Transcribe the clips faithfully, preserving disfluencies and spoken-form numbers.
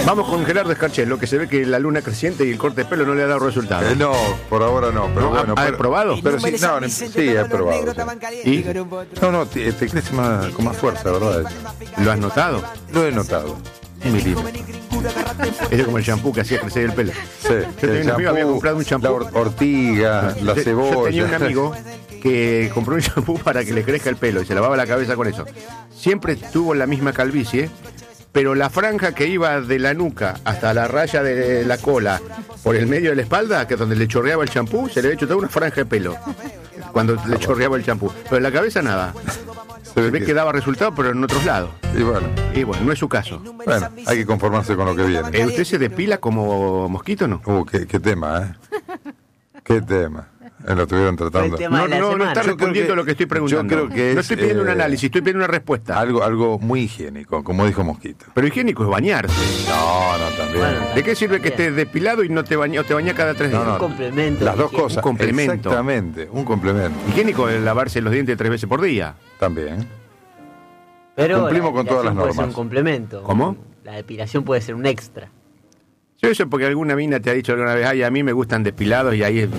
Vamos con Gerardo Escarchelo, que se ve que la luna creciente y el corte de pelo no le ha dado resultado. Eh, no, por ahora no, pero ¿No? bueno. ¿Ha, ha pero, probado? Pero sí, no, no, sí, he probado. Sí. ¿Y? No, no, te, te crece más, con más fuerza, ¿verdad? ¿Lo has notado? Lo he notado. Un milímetro. Es como el shampoo que hacía crecer el pelo. Sí. Yo tenía un amigo que había comprado un shampoo. La or- ortiga, la Yo- cebolla. Yo tenía un amigo que compró un shampoo para que le crezca el pelo y se lavaba la cabeza con eso. Siempre tuvo la misma calvicie, pero la franja que iba de la nuca hasta la raya de la cola por el medio de la espalda, que es donde le chorreaba el champú, se le había hecho toda una franja de pelo cuando le chorreaba el champú. Pero en la cabeza nada. Se ve que daba resultado, pero en otros lados. Y bueno, Y bueno, no es su caso. bueno, hay que conformarse con lo que viene. Eh, ¿Usted se depila como mosquito o no? Uh, qué, qué tema, ¿eh? Qué tema. Eh, lo estuvieron tratando. El tema No, de la no, no semana. está Yo creo respondiendo que- lo que estoy preguntando. yo creo que no es, estoy pidiendo un eh, análisis, estoy pidiendo una respuesta. Algo, algo muy higiénico, como dijo Mosquito. Pero higiénico es bañarse. No, no, también. Bueno, ¿De qué sirve que Bien. estés depilado y no te bañas, o te bañas cada tres días? No, no. Un complemento. Las dos higiénico. cosas. Un complemento. Exactamente, un complemento. Higiénico es lavarse los dientes tres veces por día. También. Pero Cumplimos la con todas las depilación puede ser normas. un complemento. ¿Cómo? La depilación puede ser un extra. Yo eso porque alguna mina te ha dicho alguna vez, ay, a mí me gustan depilados y ahí es...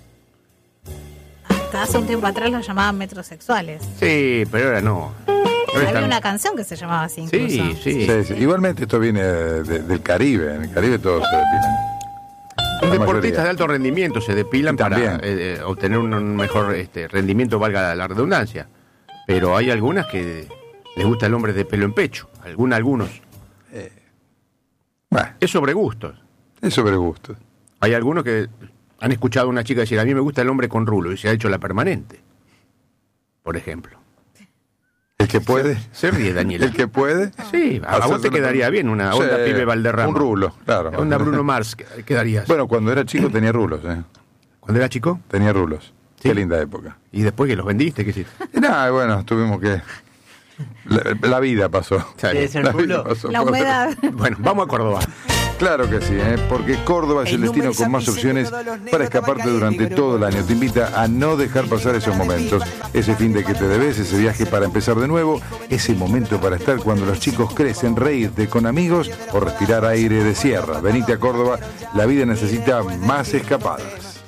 Hasta hace un tiempo atrás los llamaban metrosexuales. Sí, pero ahora no. Ahora Había están- una canción que se llamaba así incluso. Sí, sí. Sí, sí. Igualmente esto viene de- del Caribe. En el Caribe todos se depilan. Los La deportistas mayoría. de alto rendimiento se depilan Y también. para eh, eh, obtener un, un mejor este, rendimiento, valga la redundancia. Pero hay algunas que les gusta el hombre de pelo en pecho. Alguna, algunos. Bueno, Es sobre gustos. es sobre gusto. Hay algunos que han escuchado a una chica decir, a mí me gusta el hombre con rulo, y se ha hecho la permanente. Por ejemplo. El que puede. Se ríe, Daniela. El que puede. Sí, a, a vos te Hacerse quedaría una- bien una Sí, onda pibe Valderrama. Un rulo, claro. Onda Bruno Mars, que- quedarías. Bueno, cuando era chico tenía rulos, ¿eh? Cuando era chico, Tenía rulos. Sí. Qué linda época. y después que los vendiste, ¿qué hiciste? Y nada, bueno, tuvimos que... La, la vida pasó. Está Debe bien. ser La vida rulo. pasó La por otro- humedad. Bueno, vamos a Córdoba. Claro que sí, ¿eh? Porque Córdoba es el destino con más opciones para escaparte durante todo el año. Te invita a no dejar pasar esos momentos. Ese fin de que te debes, ese viaje para empezar de nuevo, ese momento para estar cuando los chicos crecen, reírte con amigos o respirar aire de sierra. Venite a Córdoba, la vida necesita más escapadas.